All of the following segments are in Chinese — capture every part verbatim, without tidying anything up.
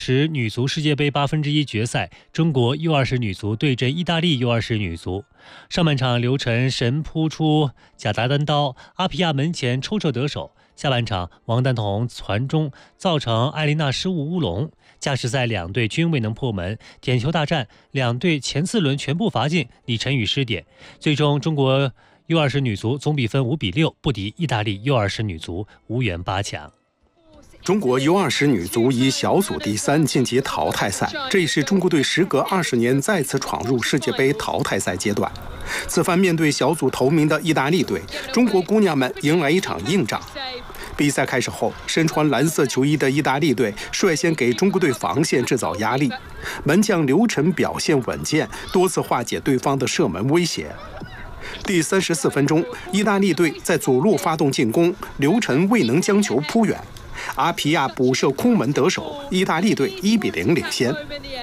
十女足世界杯八分之一决赛，中国 U 二十女足对阵意大利 U 二十女足。上半场，刘晨神扑出假达单刀，阿皮亚门前抽射得手。下半场，王丹彤传中造成艾琳娜失误乌龙。加时赛两队均未能破门，点球大战，两队前四轮全部罚进，李晨宇失点。最终，中国 U 二十女足总比分五比六不敌意大利 U 二十女足，无缘八强。 中国 U 二十女足以小组第三晋级淘汰赛，这也是中国队时隔二十年再次闯入世界杯淘汰赛阶段。此番面对小组头名的意大利队，中国姑娘们迎来一场硬仗。比赛开始后，身穿蓝色球衣的意大利队率先给中国队防线制造压力，门将刘晨表现稳健，多次化解对方的射门威胁。第三十四分钟，意大利队在左路发动进攻，刘晨未能将球扑远。阿皮亚补射空门得手，意大利队一比零领先。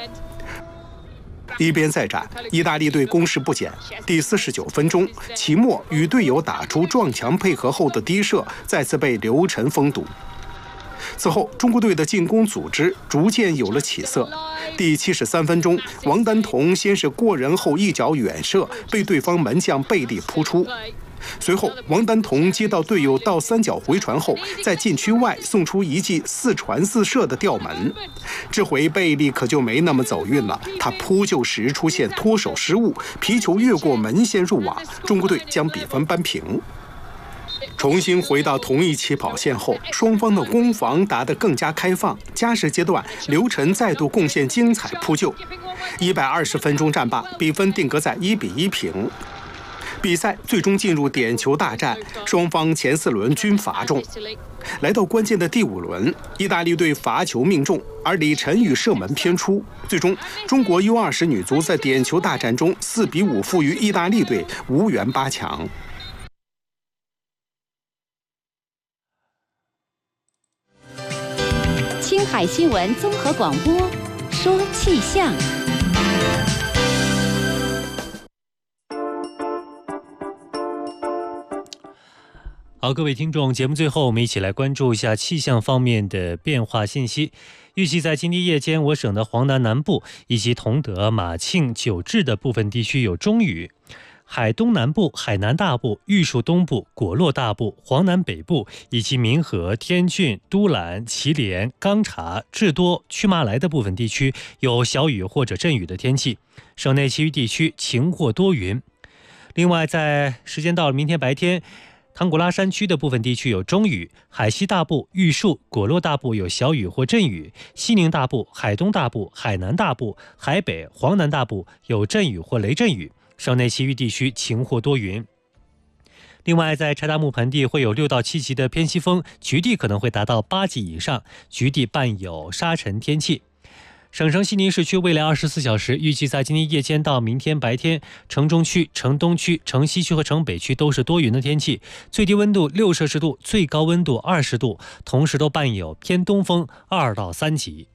一边再战，意大利队攻势不减。第四十九分钟，齐默与队友打出撞墙配合后的低射，再次被刘晨封堵。此后，中国队的进攻组织逐渐有了起色。第七十三分钟，王丹彤先是过人后一脚远射，被对方门将贝利扑出。随后，王丹彤接到队友倒三角回传后，在禁区外送出一记四传四射的吊门。这回贝利可就没那么走运了，他扑救时出现脱手失误，皮球越过门线入网，中国队将比分扳平。重新回到同一起跑线后，双方的攻防打得更加开放。加时阶段，刘晨再度贡献精彩扑救。一百二十分钟战罢，比分定格在一比一平。比赛最终进入点球大战，双方前四轮均罚中。来到关键的第五轮，意大利队罚球命中，而李晨宇射门偏出。最终，中国 U 二十女足在点球大战中四比五负于意大利队，无缘八强。 青海新闻综合广播，说气象。 好，各位听众，节目最后我们一起来关注一下气象方面的变化信息。预计在今天夜间，我省的黄南南部以及同德、马庆、九治的部分地区有中雨，海东南部、海南大部、玉树东部、果洛大部、黄南北部以及民和、天峻、都兰、祁连、钢察、智多、曲马来的部分地区有小雨或者阵雨的天气，省内其余地区晴或多云。另外，在时间到了明天白天，唐古拉山区的部分地区有中雨，海西大部、玉树、果洛大部有小雨或阵雨，西宁大部、海东大部、海南大部、海北、黄南大部有阵雨或雷阵雨，省内其余地区晴或多云。另外，在柴达木盆地会有六到七级的偏西风，局地可能会达到八级以上，局地伴有沙尘天气。省城西宁市区未来二十四小时预计在今天夜间到明天白天，城中区、城东区、城西区和城北区都是多云的天气，最低温度六摄氏度，最高温度二十度，同时都伴有偏东风二到三级。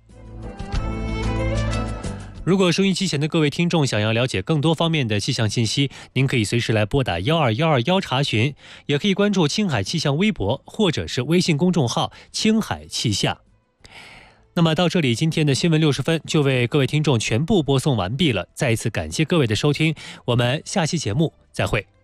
如果收音机前的各位听众想要了解更多方面的气象信息，您可以随时来拨打幺二幺二幺查询，也可以关注青海气象微博或者是微信公众号青海气象。那么到这里，今天的新闻六十分就为各位听众全部播送完毕了。再一次感谢各位的收听，我们下期节目再会。